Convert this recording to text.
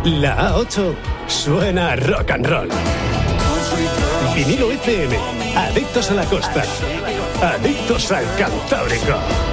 La A8 suena a rock and roll. Vinilo FM, adictos a la costa, adictos al Cantábrico.